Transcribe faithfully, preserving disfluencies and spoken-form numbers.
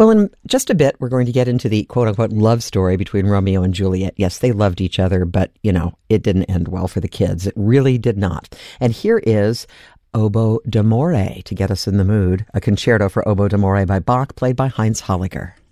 Well, in just a bit, we're going to get into the quote-unquote love story between Romeo and Juliet. Yes, they loved each other, but, you know, it didn't end well for the kids. It really did not. And here is Oboe d'Amore to get us in the mood, a concerto for oboe d'amore by Bach, played by Heinz Holliger.